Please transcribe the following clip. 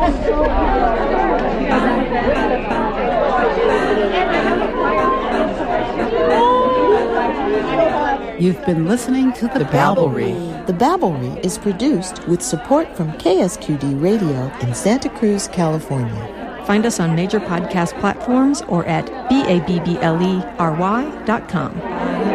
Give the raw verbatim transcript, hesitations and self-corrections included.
You've been listening to The, the Babblery. The Babblery is produced with support from K S Q D Radio in Santa Cruz, California. Find us on major podcast platforms or at B A B B L E R Y dot com.